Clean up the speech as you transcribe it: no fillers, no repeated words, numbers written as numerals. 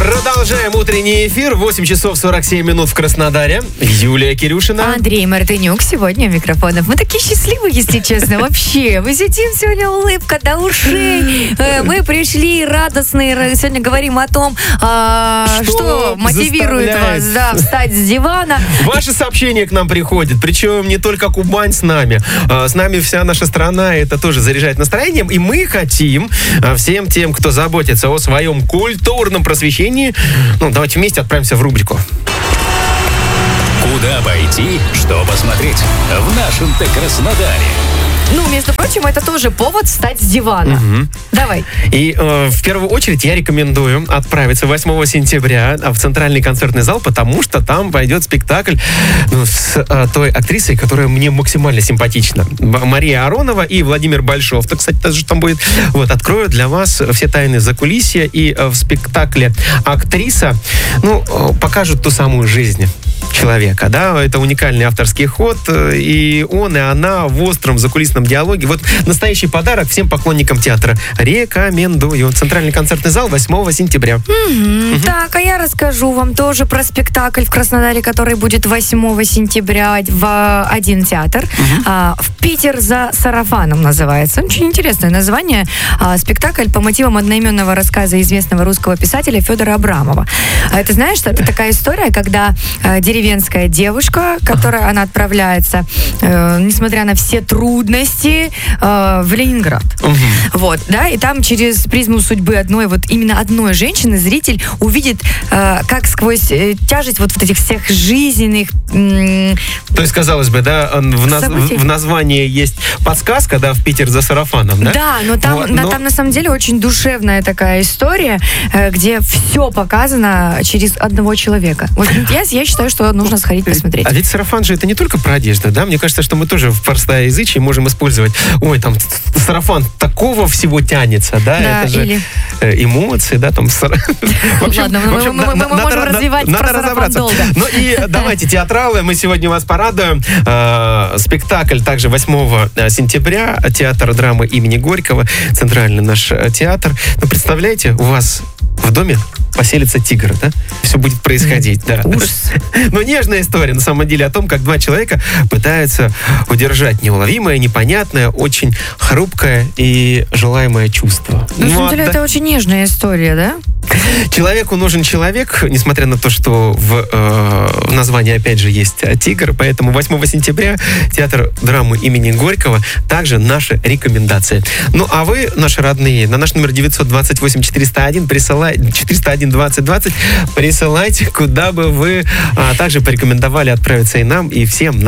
Продолжаем утренний эфир. 8 часов 47 минут в Краснодаре. Юлия Кирюшина. Андрей Мартынюк сегодня у микрофонов. Мы такие счастливые, если честно, вообще. Мы сидим сегодня, улыбка до ушей. Мы пришли радостные. Сегодня говорим о том, что мотивирует вас встать с дивана. Ваши сообщения к нам приходят. Причем не только Кубань с нами. С нами вся наша страна. Это тоже заряжает настроением. И мы хотим всем тем, кто заботится о своем культурном просвещении, давайте вместе отправимся в рубрику. Куда пойти, что посмотреть в нашем-то Краснодаре? Между прочим, это тоже повод встать с дивана. Угу. Давай. И в первую очередь я рекомендую отправиться 8 сентября в Центральный концертный зал, потому что там пойдет спектакль с той актрисой, которая мне максимально симпатична. Мария Аронова и Владимир Большов. То, кстати, тоже там будет. Открою для вас все тайны закулисья. И в спектакле актриса, покажут ту самую жизнь человека, да, это уникальный авторский ход, и он, и она в остром закулисном диалоге. Настоящий подарок всем поклонникам театра. Рекомендую. Центральный концертный зал 8 сентября. Так, а я расскажу вам тоже про спектакль в Краснодаре, который будет 8 сентября в один театр. В Питер за сарафаном называется. Очень интересное название. Спектакль по мотивам одноименного рассказа известного русского писателя Федора Абрамова. Это, знаешь, это такая история, когда деревенская девушка, которая она отправляется, несмотря на все трудности, в Ленинград. И там через призму судьбы именно одной женщины зритель увидит, как сквозь тяжесть этих всех жизненных... То есть, казалось бы, да, в названии есть подсказка, да, в Питер за сарафаном, да? Да, но там на самом деле очень душевная такая история, где все показано через одного человека. Я считаю, что нужно сходить посмотреть. А ведь сарафан же это не только про одежду, да? Мне кажется, что мы тоже в простоязычии можем использовать. Там сарафан такого всего тянется, да? Да, это же эмоции, да? Ладно, мы можем развивать про сарафан долго. И давайте, театралы, мы сегодня вас порадуем. Спектакль также 8 сентября. Театр драмы имени Горького. Центральный наш театр. Представляете, у вас в доме поселится тигр, да? Все будет происходить, да. Ужас. Нежная история, на самом деле, о том, как два человека пытаются удержать неуловимое, непонятное, очень хрупкое и желаемое чувство. На самом деле, это очень нежная история, да? Человеку нужен человек, несмотря на то, что в названии, опять же, есть тигр, поэтому 8 сентября театр драмы имени Горького также наша рекомендация. А вы, наши родные, на наш номер 928-401 401 20 20 присылайте, куда бы вы также порекомендовали отправиться и нам, и всем